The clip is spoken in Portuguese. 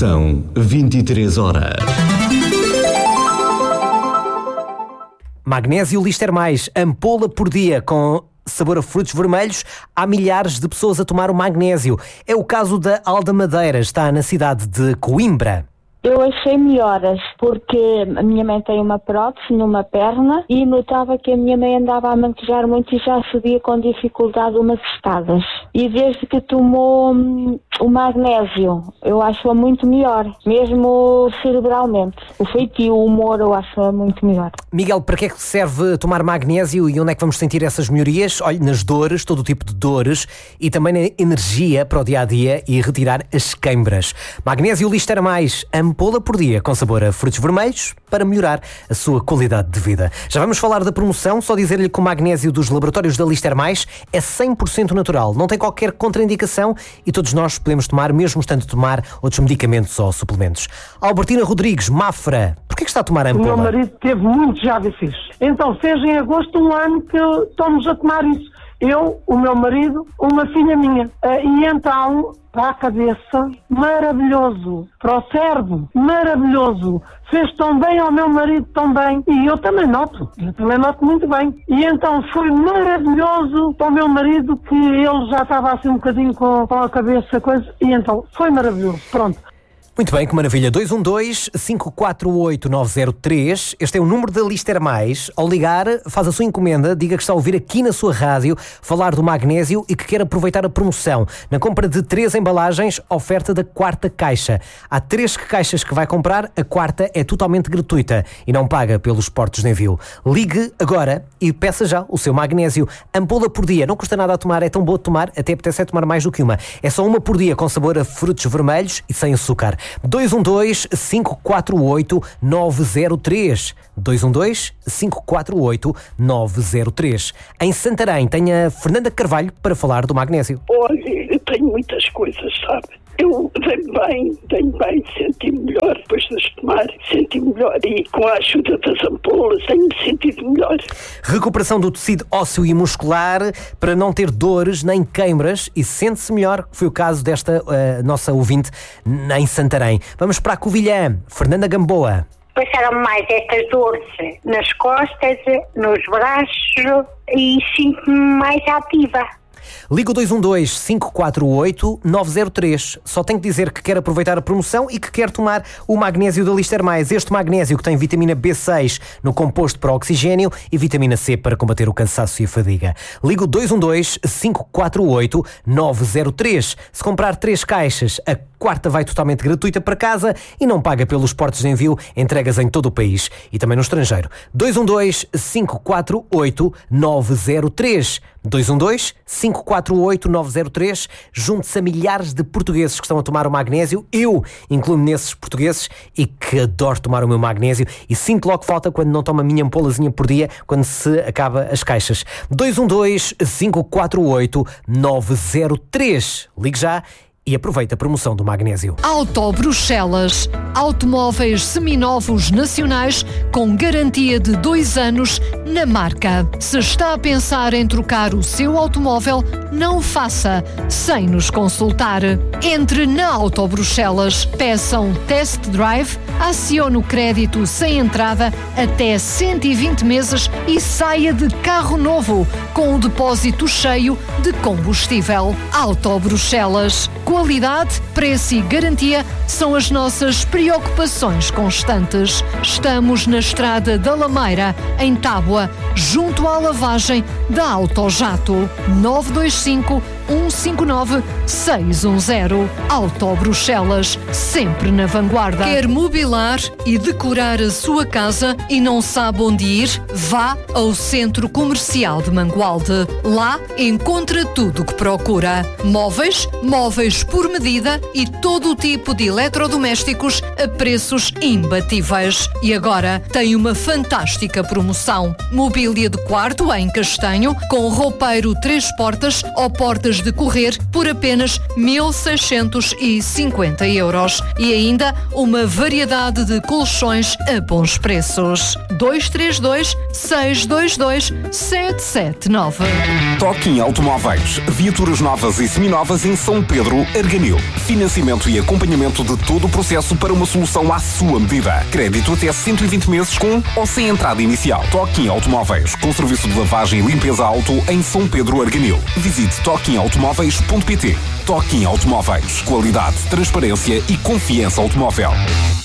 São 23 horas. Magnésio Lister Mais, ampola por dia com sabor a frutos vermelhos. Há milhares de pessoas a tomar o magnésio. É o caso da Alda Madeira, está na cidade de Coimbra. Eu achei melhoras, porque a minha mãe tem uma prótese numa perna e notava que a minha mãe andava a manquejar muito e já subia com dificuldade umas escadas. E desde que tomou o magnésio, eu acho-a muito melhor, mesmo cerebralmente. O feitio, o humor, eu acho-a muito melhor. Miguel, para que é que serve tomar magnésio e onde é que vamos sentir essas melhorias? Olha, nas dores, todo o tipo de dores, e também na energia para o dia-a-dia e retirar as queimbras. Magnésio Lister Mais, ampola por dia com sabor a frutos vermelhos para melhorar a sua qualidade de vida. Já vamos falar da promoção, só dizer-lhe que o magnésio dos laboratórios da Lister Mais é 100% natural, não tem qualquer contraindicação e todos nós podemos tomar, mesmo estando a tomar outros medicamentos ou suplementos. Albertina Rodrigues, Mafra, porquê que está a tomar a ampola? O meu marido teve muito diabetes. Então fez em agosto um ano que estamos a tomar isso. Eu, o meu marido, uma filha minha. E então, para a cabeça, maravilhoso. Para o cérebro, maravilhoso. Fez tão bem ao meu marido, tão bem. E eu também noto. Eu também noto muito bem. E então foi maravilhoso para o meu marido, que ele já estava assim um bocadinho com a cabeça, coisa. E então foi maravilhoso. Pronto. Muito bem, que maravilha. 212-548-903. Este é o número da Lister Mais. Ao ligar, faz a sua encomenda, diga que está a ouvir aqui na sua rádio falar do magnésio e que quer aproveitar a promoção. Na compra de 3 embalagens, oferta da 4ª caixa. Há 3 caixas que vai comprar, a 4ª é totalmente gratuita e não paga pelos portos de envio. Ligue agora e peça já o seu magnésio. Ampola por dia, não custa nada a tomar, é tão boa de tomar, até apetece tomar mais do que uma. É só uma por dia com sabor a frutos vermelhos e sem açúcar. 212-548-903. 212-548-903. Em Santarém tem a Fernanda Carvalho para falar do magnésio. Olha, eu tenho muitas coisas, sabe? Eu tenho bem, senti-me melhor depois de as tomar, senti-me melhor e com a ajuda das ampolas tenho-me sentido melhor. Recuperação do tecido ósseo e muscular para não ter dores nem queimbras e sente-se melhor, que foi o caso desta nossa ouvinte em Santarém. Vamos para a Covilhã, Fernanda Gamboa. Passaram mais estas dores nas costas, nos braços e sinto-me mais ativa. Liga o 212-548-903. Só tem que dizer que quer aproveitar a promoção e que quer tomar o magnésio da Lister Mais. Este magnésio que tem vitamina B6 no composto para oxigênio e vitamina C para combater o cansaço e a fadiga. Liga o 212-548-903. Se comprar 3 caixas, a 4ª vai totalmente gratuita para casa e não paga pelos portos de envio, entregas em todo o país e também no estrangeiro. 212-548-903. 212-548-903. Junte-se a milhares de portugueses que estão a tomar o magnésio. Eu incluo-me nesses portugueses e que adoro tomar o meu magnésio e sinto logo falta quando não tomo a minha ampolazinha por dia, quando se acaba as caixas. 212-548-903. Ligue já e aproveita a promoção do magnésio. Auto Bruxelas. Automóveis seminovos nacionais com garantia de 2 anos na marca. Se está a pensar em trocar o seu automóvel, não o faça sem nos consultar. Entre na Auto Bruxelas, peça um test drive, acione o crédito sem entrada até 120 meses e saia de carro novo com o depósito cheio de combustível. Auto Bruxelas. Qualidade, preço e garantia são as nossas preocupações constantes. Estamos na Estrada da Lameira, em Tábua, junto à lavagem da Autojato. 925-159-610. Auto Bruxelas, sempre na vanguarda. Quer mobilar e decorar a sua casa e não sabe onde ir? Vá ao Centro Comercial de Mangualde. Lá encontra tudo o que procura. Móveis por medida e todo o tipo de eletrodomésticos a preços imbatíveis. E agora tem uma fantástica promoção. Mobília de quarto em castanho com roupeiro 3 portas ou portas de correr por apenas 1.650 euros. E ainda uma variedade de colchões a bons preços. 232-622-779. Toquinho Automóveis. Viaturas novas e seminovas em São Pedro Pedro Arganil. Financiamento e acompanhamento de todo o processo para uma solução à sua medida. Crédito até 120 meses com ou sem entrada inicial. Toquim Automóveis, com serviço de lavagem e limpeza auto em São Pedro Arganil. Visite toquimautomóveis.pt. Toquim Automóveis. Qualidade, transparência e confiança automóvel.